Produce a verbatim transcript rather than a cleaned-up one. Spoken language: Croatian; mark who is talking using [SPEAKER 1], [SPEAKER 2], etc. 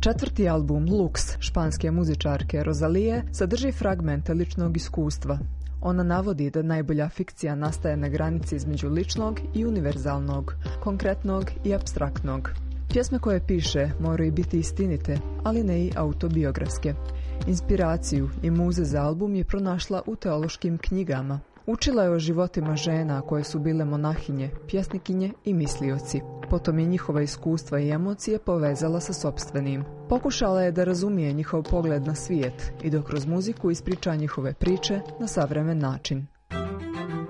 [SPEAKER 1] Četvrti album Lux španske muzičarke Rosalije sadrži fragmente ličnog iskustva. Ona navodi da najbolja fikcija nastaje na granici između ličnog i univerzalnog, konkretnog i apstraktnog. Pjesme koje piše moraju biti istinite, ali ne i autobiografske. Inspiraciju i muze za album je pronašla u teološkim knjigama. Učila je o životima žena koje su bile monahinje, pjesnikinje i mislioci. Potom je njihova iskustva i emocije povezala sa sopstvenim. Pokušala je da razumije njihov pogled na svijet i da kroz muziku ispriča njihove priče na savremen način.